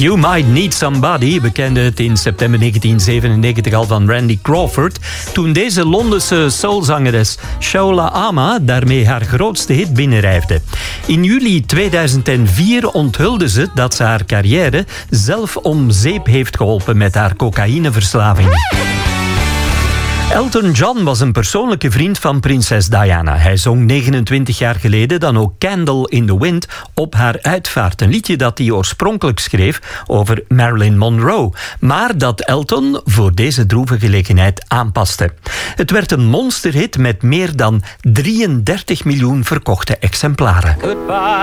You Might Need Somebody, we kenden het in september 1997 al van Randy Crawford, toen deze Londense soulzangeres Shola Ama daarmee haar grootste hit binnenrijfde. In juli 2004 onthulde ze dat ze haar carrière zelf om zeep heeft geholpen met haar cocaïneverslaving. Elton John was een persoonlijke vriend van prinses Diana. Hij zong 29 jaar geleden dan ook Candle in the Wind op haar uitvaart. Een liedje dat hij oorspronkelijk schreef over Marilyn Monroe. Maar dat Elton voor deze droeve gelegenheid aanpaste. Het werd een monsterhit met meer dan 33 miljoen verkochte exemplaren. Goodbye.